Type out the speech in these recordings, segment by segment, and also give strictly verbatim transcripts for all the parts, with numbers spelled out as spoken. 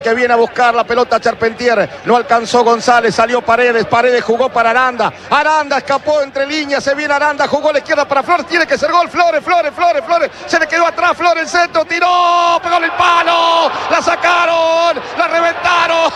Que viene a buscar la pelota Charpentier, no alcanzó González, salió Paredes, Paredes jugó para Aranda, Aranda escapó entre líneas, se viene Aranda, jugó a la izquierda para Flores, tiene que ser gol, Flores, Flores, Flores, Flores, se le quedó atrás, Flores, el centro, tiró, pegó en el palo, la sacaron, la reventaron,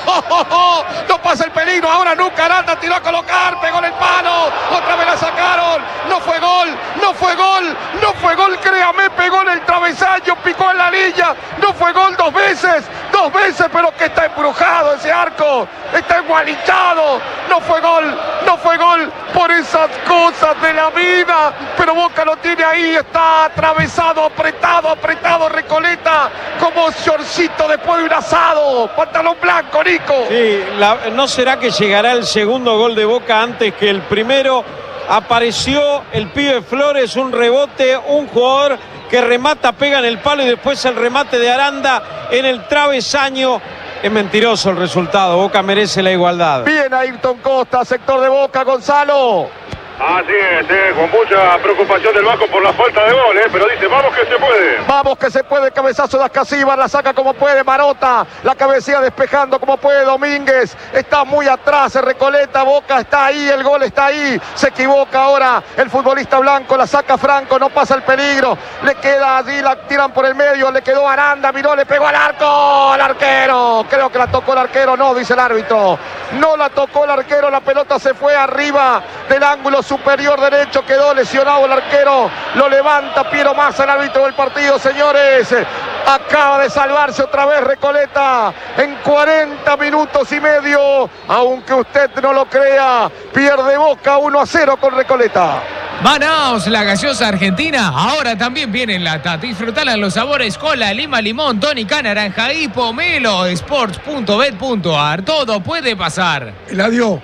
no pasa el peligro, ahora nunca Aranda tiró a colocar, pegó en el palo, otra vez la sacaron, no fue gol, no fue gol, no fue gol, créame, pegó en el travesaño, picó en la línea, no fue gol dos veces, dos veces, pero que está embrujado ese arco, está engualichado, no fue gol, no fue gol por esas cosas de la vida, pero Boca lo tiene ahí, está atravesado, apretado, apretado, Recoleta, como shortcito después de un asado, pantalón blanco, Nico. Sí, la, ¿no será que llegará el segundo gol de Boca antes que el primero? Apareció el pibe Flores, un rebote, un jugador que remata, pega en el palo y después el remate de Aranda en el travesaño. Es mentiroso el resultado, Boca merece la igualdad. Bien Ayrton Costa, sector de Boca, Gonzalo. Así es, eh, con mucha preocupación del Vasco por la falta de gol, eh, pero dice, vamos que se puede. Vamos que se puede, cabezazo de Ascasíbar, la saca como puede Marota, la cabecilla despejando como puede Domínguez, está muy atrás, Recoleta, Boca está ahí, el gol está ahí, se equivoca ahora el futbolista blanco, la saca Franco, no pasa el peligro, le queda allí, la tiran por el medio, le quedó Aranda, miró, le pegó al arco, al arquero, creo que la tocó el arquero, no, dice el árbitro, no la tocó el arquero, la pelota se fue arriba del ángulo superior derecho, quedó lesionado el arquero, lo levanta Piero Massa, el árbitro del partido, señores, acaba de salvarse otra vez Recoleta en cuarenta minutos y medio, aunque usted no lo crea, pierde Boca uno a cero con Recoleta. Manaos, la gaseosa argentina, ahora también viene en lata. Disfrutala en los sabores cola, lima, limón, tónica, naranja y pomelo. Sports punto bet punto ar, todo puede pasar. Eladio.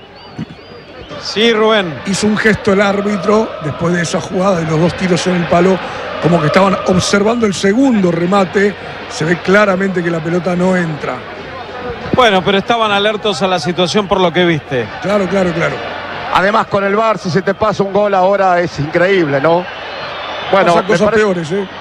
Sí, Rubén. Hizo un gesto el árbitro después de esa jugada de los dos tiros en el palo, como que estaban observando el segundo remate. Se ve claramente que la pelota no entra. Bueno, pero estaban alertos a la situación por lo que viste. Claro, claro, claro. Además con el V A R, si se te pasa un gol ahora es increíble, ¿no? Bueno, pasa cosas parece... peores, ¿eh?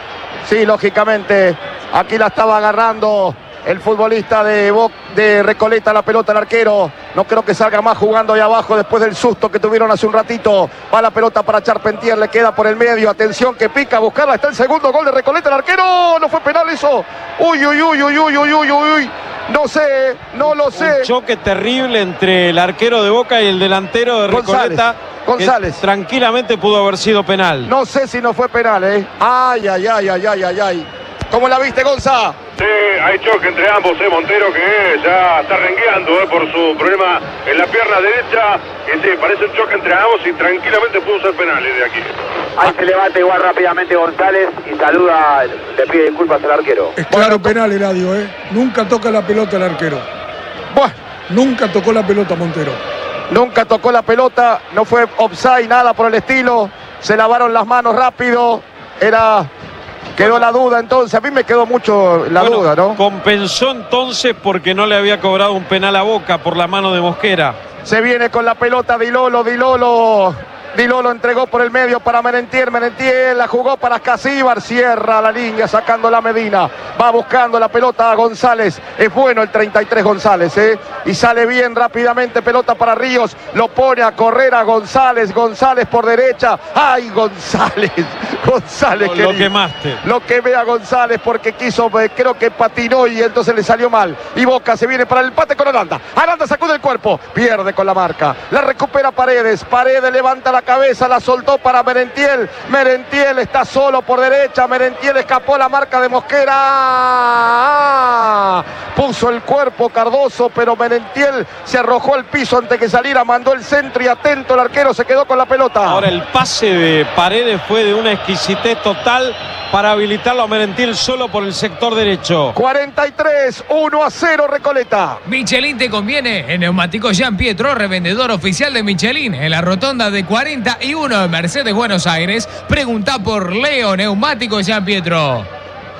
Sí, lógicamente, aquí la estaba agarrando el futbolista de, Bo de Recoleta, la pelota al arquero. No creo que salga más jugando ahí abajo después del susto que tuvieron hace un ratito. Va la pelota para Charpentier, le queda por el medio. Atención que pica a buscarla. Está el segundo gol de Recoleta, el arquero. No fue penal eso. Uy, uy, uy, uy, uy, uy, uy, uy. No sé, no lo sé. Un choque terrible entre el arquero de Boca y el delantero de Recoleta. González. González. Tranquilamente pudo haber sido penal. No sé si no fue penal, ¿eh? Ay, ay, ay, ay, ay, ay, ay. ¿Cómo la viste, Gonza? Sí, hay choque entre ambos, eh, Montero que ya está rengueando eh, por su problema en la pierna derecha. Y sí, parece un choque entre ambos y tranquilamente pudo ser penal de aquí. Ahí se levanta igual rápidamente González y saluda, le pide disculpas al arquero. Es claro penal, Eladio, ¿eh? Nunca toca la pelota el arquero. Bueno. Nunca tocó la pelota Montero. Nunca tocó la pelota, no fue offside, nada por el estilo. Se lavaron las manos rápido. Era... Quedó la duda entonces, a mí me quedó mucho la bueno, duda, ¿no? Compensó entonces porque no le había cobrado un penal a Boca por la mano de Mosquera. Se viene con la pelota Di Lolo, Di Lolo. Di Lolo entregó por el medio para Merentier, Merentier la jugó para Ascasíbar, cierra la línea sacando la Medina, va buscando la pelota a González, es bueno el treinta y tres González, ¿eh? Y sale bien rápidamente, pelota para Ríos, lo pone a correr a González, González por derecha, ¡ay González! González, Lo, querido. lo quemaste. Lo quemé a González porque quiso, creo que patinó y entonces le salió mal. Y Boca se viene para el empate con Aranda. Aranda sacude el cuerpo, pierde con la marca. La recupera Paredes. Paredes levanta la cabeza, la soltó para Merentiel. Merentiel está solo por derecha. Merentiel escapó la marca de Mosquera. ¡Ah! Puso el cuerpo Cardoso, pero Merentiel se arrojó al piso antes que saliera. Mandó el centro y atento el arquero se quedó con la pelota. Ahora el pase de Paredes fue de una exquisitez total para habilitarlo a Merentiel solo por el sector derecho. cuarenta y tres, uno a cero Recoleta. Michelin te conviene. En Neumático Jean Pietro, revendedor oficial de Michelin, en la rotonda de cuarenta y uno de Mercedes, Buenos Aires. Pregunta por Leo, Neumático Jean Pietro.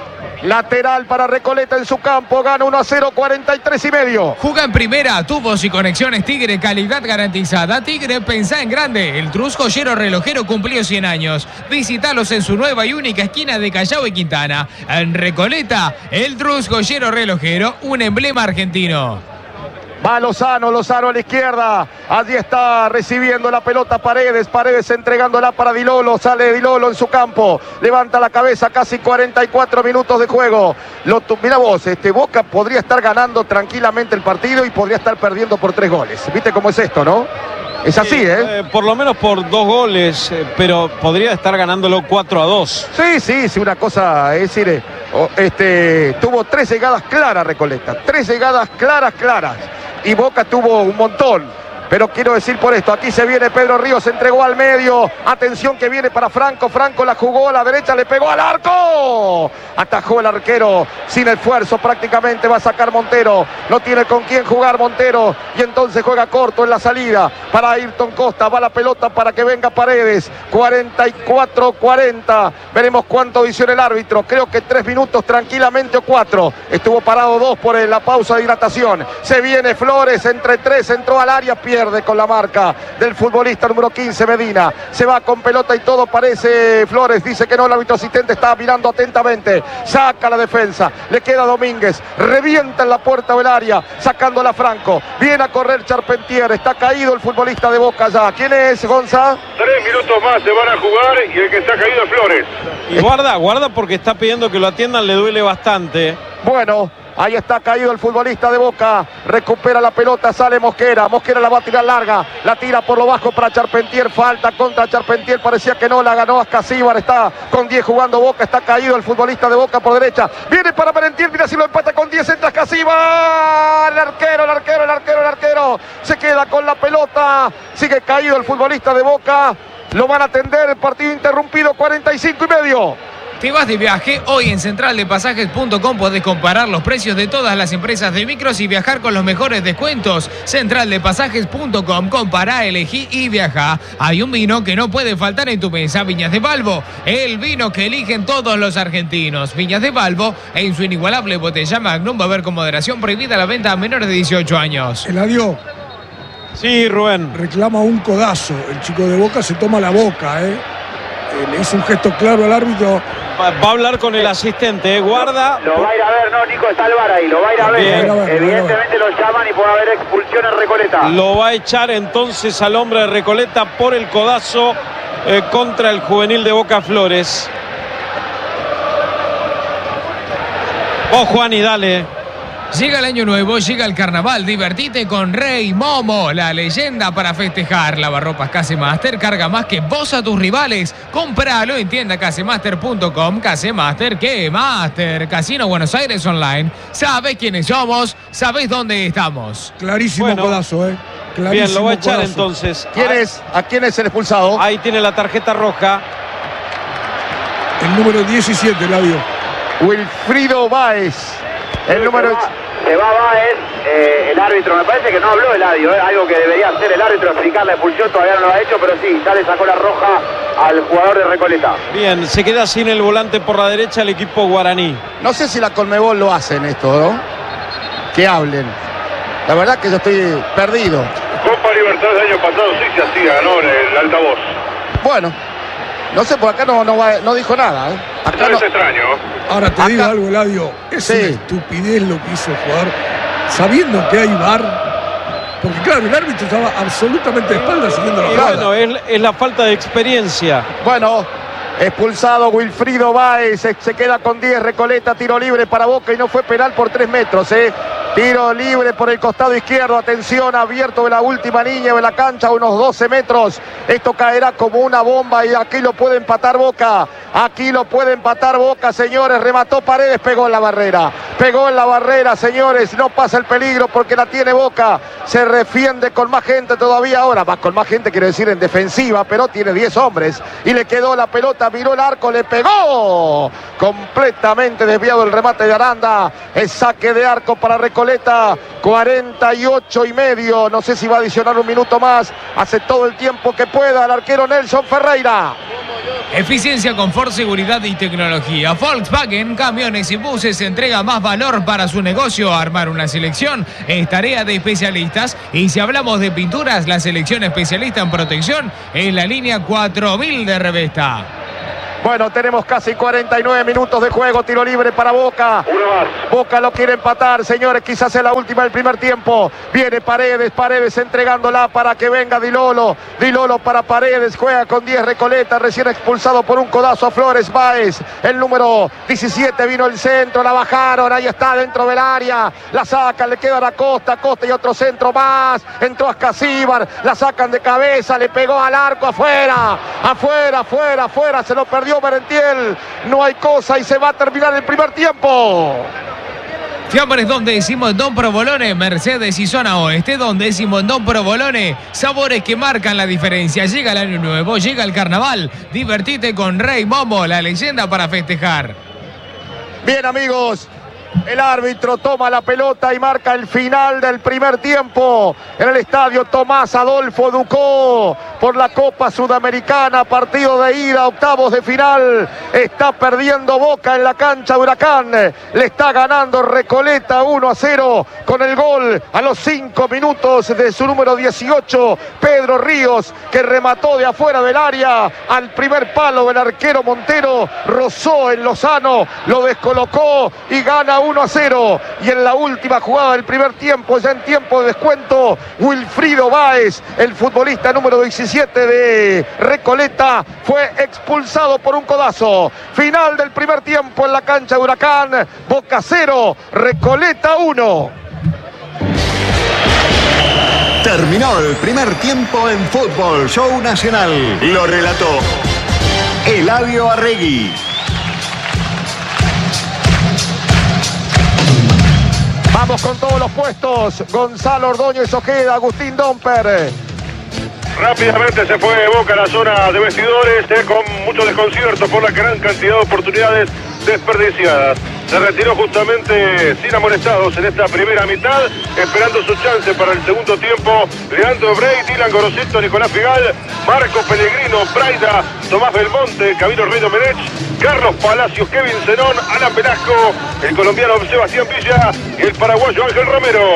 Lateral para Recoleta en su campo. Gana uno a cero, cuarenta y tres y medio. Juega en primera, tubos y conexiones Tigre, calidad garantizada. Tigre, pensá en grande. El Trus Joyero Relojero cumplió cien años. Visítalos en su nueva y única esquina de Callao y Quintana. En Recoleta, el Trus Joyero Relojero, un emblema argentino. Va Lozano, Lozano a la izquierda. Allí está recibiendo la pelota Paredes. Paredes entregándola para Di Lolo. Sale Di Lolo en su campo. Levanta la cabeza, casi cuarenta y cuatro minutos de juego. Lo, mira vos, este, Boca podría estar ganando tranquilamente el partido y podría estar perdiendo por tres goles. ¿Viste cómo es esto, no? Es así, ¿eh? eh por lo menos por dos goles, eh, pero podría estar ganándolo cuatro a dos. Sí, sí, sí, una cosa, es decir, eh, este, tuvo tres llegadas claras Recoleta. Tres llegadas claras, claras. Y Boca tuvo un montón. Pero quiero decir por esto, aquí se viene Pedro Ríos, se entregó al medio. Atención que viene para Franco. Franco la jugó a la derecha, le pegó al arco. Atajó el arquero sin esfuerzo prácticamente. Va a sacar Montero. No tiene con quién jugar Montero. Y entonces juega corto en la salida para Ayrton Costa. Va la pelota para que venga Paredes. cuarenta y cuatro cuarenta. Veremos cuánto visiona el árbitro. Creo que tres minutos tranquilamente o cuatro. Estuvo parado dos por la pausa de hidratación. Se viene Flores entre tres. Entró al área. Pierde con la marca del futbolista número quince, Medina. Se va con pelota y todo parece Flores. Dice que no, el árbitro asistente está mirando atentamente. Saca la defensa. Le queda Domínguez. Revienta en la puerta del área. Sacándola Franco. Viene a correr Charpentier. Está caído el futbolista de Boca ya. ¿Quién es, Gonza? Tres minutos más se van a jugar y el que está caído es Flores. Y guarda, guarda porque está pidiendo que lo atiendan. Le duele bastante. Bueno. Ahí está caído el futbolista de Boca. Recupera la pelota, sale Mosquera. Mosquera la va a tirar larga. La tira por lo bajo para Charpentier. Falta contra Charpentier. Parecía que no, la ganó Ascasíbar. Está con diez jugando Boca. Está caído el futbolista de Boca por derecha. Viene para Merentiel. Mira si lo empata con diez. Entra Ascasíbar. El arquero, el arquero, el arquero, el arquero. Se queda con la pelota. Sigue caído el futbolista de Boca. Lo van a atender. El partido interrumpido. cuarenta y cinco y medio. ¿Te vas de viaje? Hoy en central de pasajes punto com podés comparar los precios de todas las empresas de micros y viajar con los mejores descuentos. central de pasajes punto com, compará, elegí y viajá. Hay un vino que no puede faltar en tu mesa, Viñas de Balbo. El vino que eligen todos los argentinos. Viñas de Balbo, en su inigualable botella Magnum, va a haber con moderación prohibida la venta a menores de dieciocho años. Eladio. Sí, Rubén. Reclama un codazo. El chico de Boca se toma la boca, ¿eh? Le hizo un gesto claro al árbitro. Va, va a hablar con el asistente, ¿eh? Guarda. Lo va a ir a ver, no, Nico, está el V A R ahí, lo va a ir a ver. Bien. Eh. Evidentemente lo llaman y puede haber expulsión en Recoleta. Lo va a echar entonces al hombre de Recoleta por el codazo eh, contra el juvenil de Boca Flores. Oh, Juani, dale. Llega el año nuevo, llega el carnaval, divertite con Rey Momo, la leyenda para festejar. Lavarropas Casemaster, carga más que vos a tus rivales. Compralo en tienda casemaster punto com. Casemaster, ¿qué Master? Casino Buenos Aires Online. Sabés quiénes somos, sabés dónde estamos. Clarísimo Bueno, codazo, ¿eh? Clarísimo. Bien, lo va a echar codazo. entonces. ¿Quién es? ¿A quién es el expulsado? Ahí tiene la tarjeta roja. El número diecisiete, Eladio. Wilfrido Báez. El número... Se va Báez, eh, el árbitro, me parece que no habló Eladio, eh, algo que debería hacer el árbitro, explicar la expulsión, todavía no lo ha hecho, pero sí, ya le sacó la roja al jugador de Recoleta. Bien, se queda sin el volante por la derecha el equipo guaraní. No sé si la Conmebol lo hacen esto, ¿no? Que hablen. La verdad que yo estoy perdido. Copa Libertadores del año pasado sí se hacía, ¿no? En el altavoz. Bueno, no sé, por acá no, no, va- no dijo nada, ¿eh? Acá No no, es extraño. Ahora te Acá- digo algo, Eladio. Es Sí. una estupidez lo que hizo el jugador, sabiendo que hay V A R. Porque claro, el árbitro estaba absolutamente de espaldas siguiendo la Y jugada. bueno, es, es la falta de experiencia. Bueno, expulsado Wilfrido Báez, se, se queda con diez, Recoleta, tiro libre para Boca y no fue penal por tres metros, ¿eh? Tiro libre por el costado izquierdo, atención, abierto de la última línea de la cancha, unos doce metros. Esto caerá como una bomba y aquí lo puede empatar Boca. Aquí lo puede empatar Boca, señores. Remató Paredes, pegó en la barrera. Pegó en la barrera, señores. No pasa el peligro porque la tiene Boca. Se refiende con más gente todavía ahora. Va con más gente, quiero decir, en defensiva, pero tiene diez hombres. Y le quedó la pelota, miró el arco, le pegó. Completamente desviado el remate de Aranda. El saque de arco para Recoleta. cuarenta y ocho y medio. No sé si va a adicionar un minuto más. Hace todo el tiempo que pueda el arquero Nelson Ferreira. Eficiencia, confort, seguridad y tecnología. Volkswagen Camiones y Buses entrega más valor para su negocio. Armar una selección es tarea de especialistas. Y si hablamos de pinturas, la selección especialista en protección es la línea cuatro mil de Revesta. Bueno, tenemos casi cuarenta y nueve minutos de juego. Tiro libre para Boca. Uno más. Boca lo quiere empatar, señores. Quizás es la última del primer tiempo. Viene Paredes, Paredes entregándola para que venga Di Lolo. Di Lolo para Paredes. Juega con diez Recoleta, recién expulsado por un codazo a Flores Báez. El número diecisiete vino el centro, la bajaron. Ahí está dentro del área. La sacan, le queda a Costa. Costa y otro centro más. Entró Ascasíbar. La sacan de cabeza. Le pegó al arco afuera. Afuera, afuera, afuera. Se lo perdió Merentiel, no hay cosa y se va a terminar el primer tiempo. Fiambres Don Décimo en Don Provolone, Mercedes y Zona Oeste, Don Décimo en Don Provolone, sabores que marcan la diferencia. Llega el año nuevo, llega el carnaval, divertite con Rey Momo, la leyenda para festejar. Bien, amigos, el árbitro toma la pelota y marca el final del primer tiempo en el estadio Tomás Adolfo Ducó por la Copa Sudamericana, partido de ida, octavos de final. Está perdiendo Boca en la cancha de Huracán, le está ganando Recoleta uno a cero con el gol a los cinco minutos de su número dieciocho, Pedro Ríos, que remató de afuera del área al primer palo del arquero Montero, rozó en Lozano, lo descolocó y gana uno a cero. Y en la última jugada del primer tiempo, ya en tiempo de descuento, Wilfrido Báez, el futbolista número diecisiete de Recoleta, fue expulsado por un codazo. Final del primer tiempo en la cancha de Huracán. Boca cero, Recoleta uno. Terminó el primer tiempo en Fútbol Show Nacional. Lo relató Eladio Arregui. Vamos con todos los puestos. Gonzalo Ordóñez Ojeda, Agustín Domper. Rápidamente se fue Boca a la zona de vestidores, eh, con mucho desconcierto por la gran cantidad de oportunidades desperdiciadas. Se retiró justamente sin amonestados en esta primera mitad, esperando su chance para el segundo tiempo. Leandro Brey, Dylan Gorosito, Nicolás Figal, Marco Pellegrino, Braida, Tomás Belmonte, Camilo Rey Domenech, Carlos Palacios, Kevin Zenón, Alan Velasco, el colombiano Sebastián Villa y el paraguayo Ángel Romero.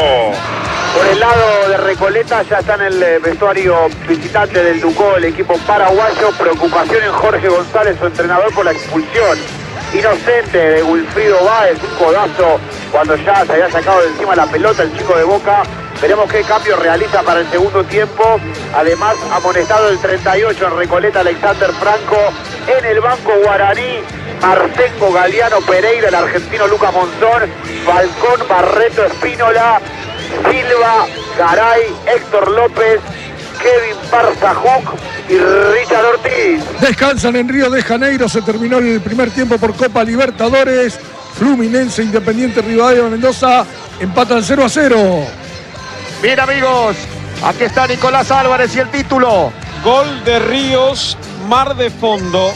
Por el lado de Recoleta ya está en el vestuario visitante del Ducó, el equipo paraguayo. Preocupación en Jorge González, su entrenador, por la expulsión inocente de Wilfrido Báez, un codazo cuando ya se había sacado de encima la pelota el chico de Boca. Veremos qué cambio realiza para el segundo tiempo. Además, amonestado el treinta y ocho en Recoleta, Alexander Franco. En el banco guaraní, Marcengo, Galeano, Pereira, el argentino Lucas Monzón, Falcón, Barreto, Espínola, Silva, Garay, Héctor López, Kevin Barzajuk y Richard Ortiz. Descansan en Río de Janeiro. Se terminó el primer tiempo por Copa Libertadores. Fluminense, Independiente, Rivadavia, Mendoza empatan cero a cero. Bien, amigos, aquí está Nicolás Álvarez y el título. Gol de Ríos, Mar de Fondo.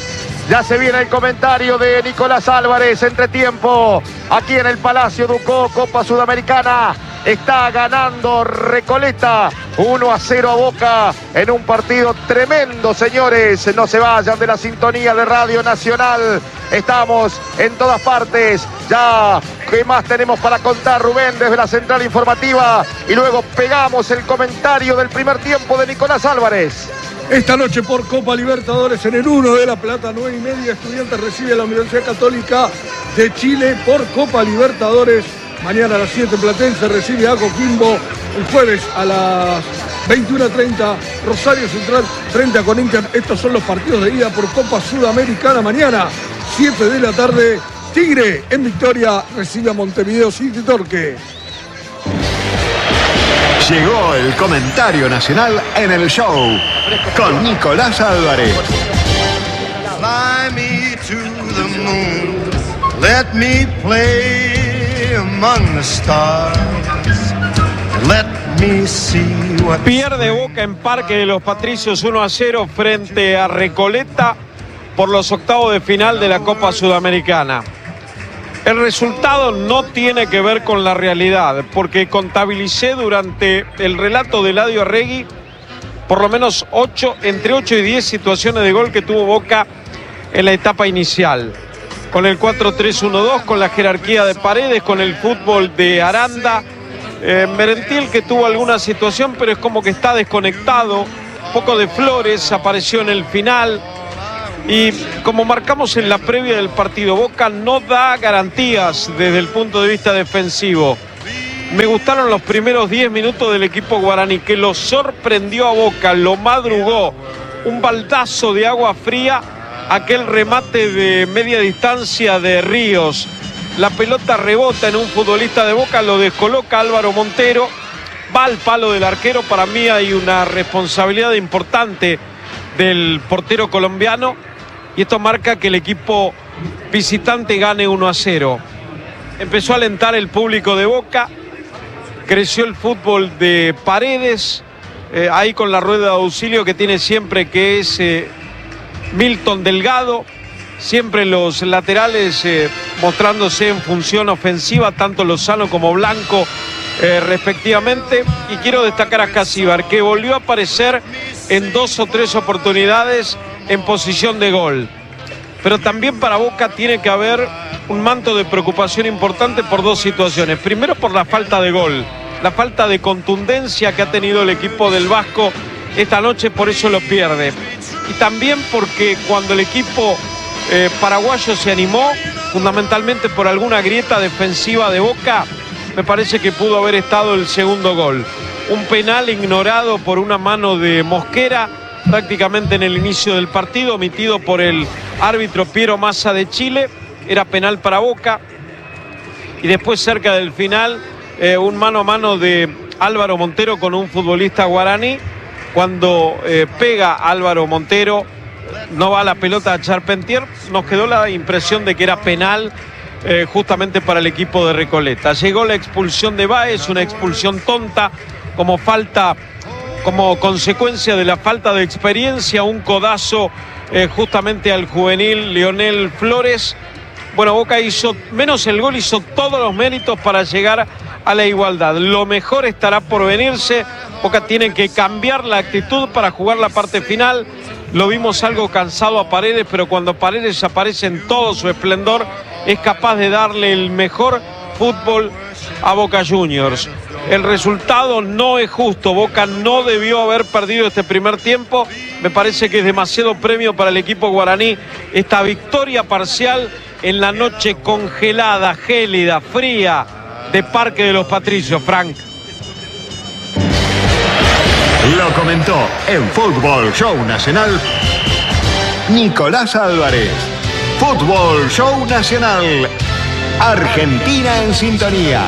Ya se viene el comentario de Nicolás Álvarez. Entretiempo, aquí en el Palacio Ducó, Copa Sudamericana. Está ganando Recoleta uno a cero a Boca en un partido tremendo, señores. No se vayan de la sintonía de Radio Nacional. Estamos en todas partes. Ya, ¿qué más tenemos para contar, Rubén, desde la central informativa? Y luego pegamos el comentario del primer tiempo de Nicolás Álvarez. Esta noche por Copa Libertadores en el uno de La Plata, nueve y media, Estudiantes recibe a la Universidad Católica de Chile por Copa Libertadores. Mañana a las siete Platense recibe a Coquimbo. El jueves a las veintiuna treinta Rosario Central frente a Corinthians. Estos son los partidos de ida por Copa Sudamericana. Mañana, siete de la tarde, Tigre en Victoria recibe a Montevideo City Torque. Llegó el comentario nacional en el show con Nicolás Álvarez. Fly me to the moon, let me play among the stars, let me see what... Pierde Boca en Parque de los Patricios uno a cero frente a Recoleta por los octavos de final de la Copa Sudamericana. El resultado no tiene que ver con la realidad, porque contabilicé durante el relato de Eladio Arregui por lo menos ocho, entre ocho y diez situaciones de gol que tuvo Boca en la etapa inicial. Con el cuatro tres uno dos, con la jerarquía de Paredes, con el fútbol de Aranda. Eh, Merentiel que tuvo alguna situación, pero es como que está desconectado. Un poco de Flores, apareció en el final. Y como marcamos en la previa del partido, Boca no da garantías desde el punto de vista defensivo. Me gustaron los primeros diez minutos del equipo guaraní, que lo sorprendió a Boca, lo madrugó. Un baldazo de agua fría, aquel remate de media distancia de Ríos. La pelota rebota en un futbolista de Boca, lo descoloca Álvaro Montero, va al palo del arquero. Para mí hay una responsabilidad importante del portero colombiano y esto marca que el equipo visitante gane uno a cero. Empezó a alentar el público de Boca, creció el fútbol de Paredes, eh, ahí con la rueda de auxilio que tiene siempre, que es eh, Milton Delgado. Siempre los laterales eh, mostrándose en función ofensiva, tanto Lozano como Blanco eh, respectivamente. Y quiero destacar a Casíbar, que volvió a aparecer en dos o tres oportunidades en posición de gol. Pero también para Boca tiene que haber un manto de preocupación importante por dos situaciones. Primero, por la falta de gol, la falta de contundencia que ha tenido el equipo del Vasco esta noche, por eso lo pierde. Y también porque cuando el equipo eh, paraguayo se animó, fundamentalmente por alguna grieta defensiva de Boca, me parece que pudo haber estado el segundo gol. Un penal ignorado por una mano de Mosquera prácticamente en el inicio del partido, omitido por el árbitro Piero Massa de Chile. Era penal para Boca. Y después, cerca del final, eh, un mano a mano de Álvaro Montero con un futbolista guaraní. Cuando eh, pega Álvaro Montero, no va la pelota a Charpentier. Nos quedó la impresión de que era penal eh, justamente para el equipo de Recoleta. Llegó la expulsión de Báez, una expulsión tonta, como falta, como consecuencia de la falta de experiencia, un codazo eh, justamente al juvenil Leonel Flores. Bueno, Boca hizo, menos el gol, hizo todos los méritos para llegar a la igualdad. Lo mejor estará por venirse. Boca tiene que cambiar la actitud para jugar la parte final. Lo vimos algo cansado a Paredes, pero cuando Paredes aparece en todo su esplendor, es capaz de darle el mejor fútbol a Boca Juniors. El resultado no es justo. Boca no debió haber perdido este primer tiempo. Me parece que es demasiado premio para el equipo guaraní esta victoria parcial en la noche congelada, gélida, fría de Parque de los Patricios, Frank. Lo comentó en Fútbol Show Nacional Nicolás Álvarez. Fútbol Show Nacional. Argentina en sintonía.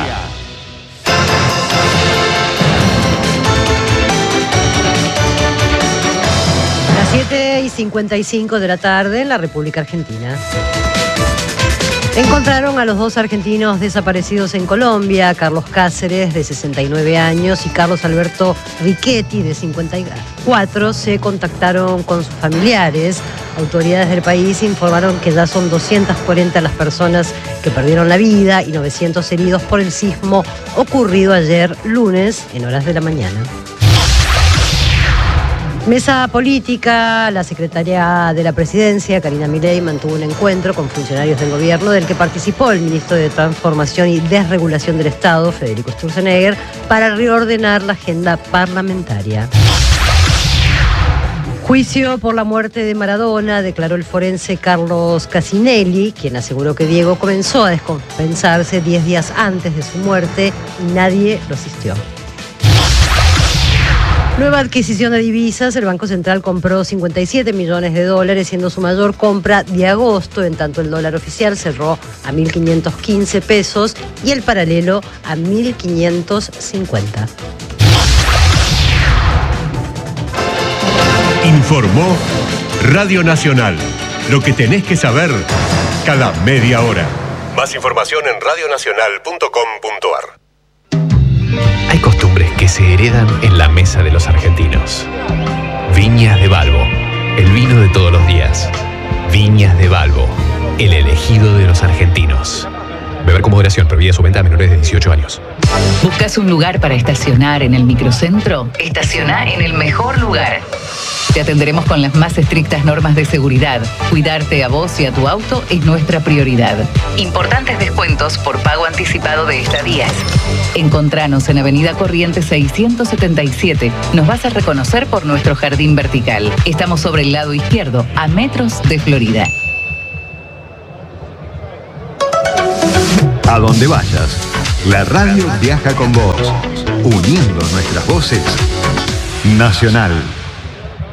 Las siete y cincuenta y cinco de la tarde en la República Argentina. Encontraron a los dos argentinos desaparecidos en Colombia, Carlos Cáceres, de sesenta y nueve años, y Carlos Alberto Riquetti, de cincuenta y cuatro. Se contactaron con sus familiares. Autoridades del país informaron que ya son doscientas cuarenta las personas que perdieron la vida y novecientos heridos por el sismo ocurrido ayer lunes en horas de la mañana. Mesa política. La secretaria de la Presidencia, Karina Milei, mantuvo un encuentro con funcionarios del gobierno del que participó el ministro de Transformación y Desregulación del Estado, Federico Sturzenegger, para reordenar la agenda parlamentaria. Juicio por la muerte de Maradona, declaró el forense Carlos Casinelli, quien aseguró que Diego comenzó a descompensarse diez días antes de su muerte y nadie lo asistió. Nueva adquisición de divisas. El Banco Central compró cincuenta y siete millones de dólares, siendo su mayor compra de agosto, en tanto el dólar oficial cerró a mil quinientos quince pesos y el paralelo a mil quinientos cincuenta. Informó Radio Nacional. Lo que tenés que saber cada media hora. Más información en radio nacional punto com punto a r. Hay costumbres que se heredan en la mesa de los argentinos. Viñas de Balbo, el vino de todos los días. Viñas de Balbo, el elegido de los argentinos. Beber con moderación, prohibida su venta a menores de dieciocho años. ¿Buscas un lugar para estacionar en el microcentro? Estaciona en el mejor lugar. Te atenderemos con las más estrictas normas de seguridad. Cuidarte a vos y a tu auto es nuestra prioridad. Importantes descuentos por pago anticipado de estadías. Encontranos en Avenida Corrientes seiscientos setenta y siete. Nos vas a reconocer por nuestro jardín vertical. Estamos sobre el lado izquierdo, a metros de Florida. A donde vayas, la radio viaja con vos, uniendo nuestras voces. Nacional.